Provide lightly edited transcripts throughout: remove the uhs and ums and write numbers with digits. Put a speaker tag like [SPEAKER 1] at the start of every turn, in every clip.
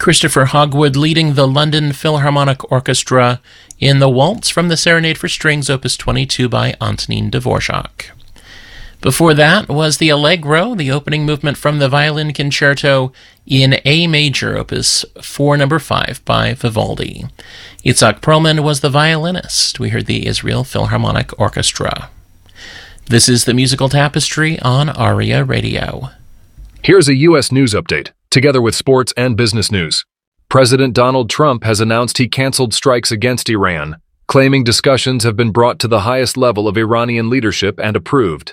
[SPEAKER 1] Christopher Hogwood leading the London Philharmonic Orchestra in the Waltz from the Serenade for Strings, Opus 22 by Antonin Dvorak. Before that was the Allegro, the opening movement from the Violin Concerto in A major, Opus 4, No. 5 by Vivaldi. Itzhak Perlman was the violinist. We heard the Israel Philharmonic Orchestra. This is the Musical Tapestry on ARIA Radio.
[SPEAKER 2] Here's a U.S. news update, together with sports and business news. President Donald Trump has announced he canceled strikes against Iran, claiming discussions have been brought to the highest level of Iranian leadership and approved.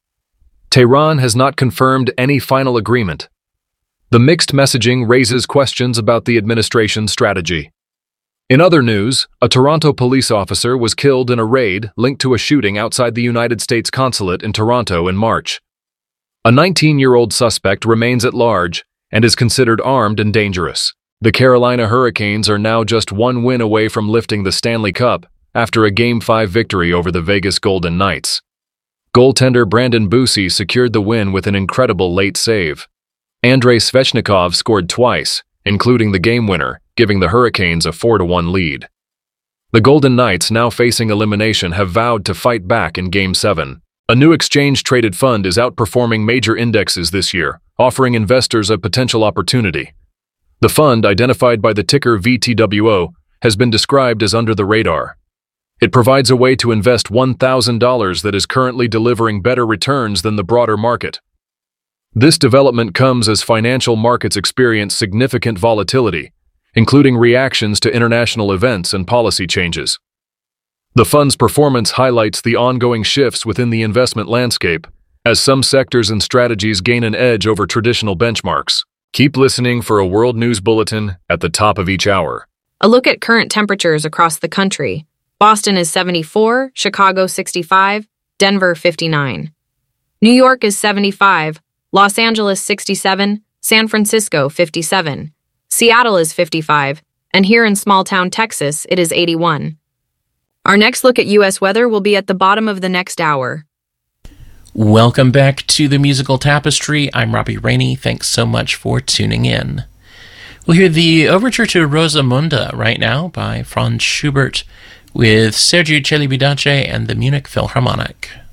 [SPEAKER 2] Tehran has not confirmed any final agreement. The mixed messaging raises questions about the administration's strategy. In other news, a Toronto police officer was killed in a raid linked to a shooting outside the United States consulate in Toronto in March. A 19-year-old suspect remains at large and is considered armed and dangerous. The Carolina Hurricanes are now just one win away from lifting the Stanley Cup after a Game 5 victory over the Vegas Golden Knights. Goaltender Brandon Bussi secured the win with an incredible late save. Andrei Svechnikov scored twice, including the game winner, giving the Hurricanes a 4-1 lead. The Golden Knights, now facing elimination, have vowed to fight back in Game 7. A new exchange-traded fund is outperforming major indexes this year, offering investors a potential opportunity. The fund, identified by the ticker VTWO, has been described as under the radar. It provides a way to invest $1,000 that is currently delivering better returns than the broader market. This development comes as financial markets experience significant volatility, including reactions to international events and policy changes. The fund's performance highlights the ongoing shifts within the investment landscape, as some sectors and strategies gain an edge over traditional benchmarks. Keep listening for a World News Bulletin at the top of each hour.
[SPEAKER 3] A look at current temperatures across the country. Boston is 74, Chicago 65, Denver 59. New York is 75, Los Angeles 67, San Francisco 57. Seattle is 55, and here in small-town Texas, it is 81. Our next look at U.S. weather will be at the bottom of the next hour.
[SPEAKER 1] Welcome back to the Musical Tapestry. I'm Robbie Rainey. Thanks so much for tuning in. We'll hear the overture to Rosamunde right now by Franz Schubert with Sergiu Celibidache and the Munich Philharmonic.